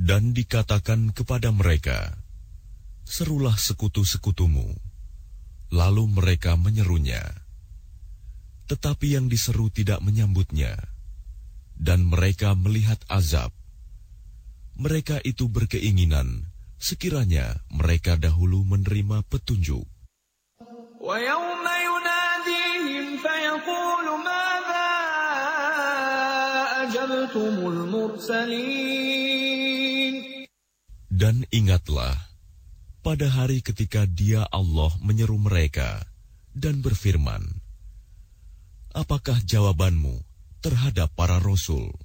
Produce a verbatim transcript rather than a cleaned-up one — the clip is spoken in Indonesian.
Dan dikatakan kepada mereka, serulah sekutu-sekutumu. Lalu mereka menyerunya. Tetapi yang diseru tidak menyambutnya. Dan mereka melihat azab. Mereka itu berkeinginan, sekiranya mereka dahulu menerima petunjuk. وَيَوْمَ يُنَادِيهِمْ فَيَقُولُ مَاذَا أَجَبْتُمُ الْمُرْسَلِينَ. Dan ingatlah, pada hari ketika Dia Allah menyeru mereka dan berfirman, apakah jawabanmu terhadap para rasul?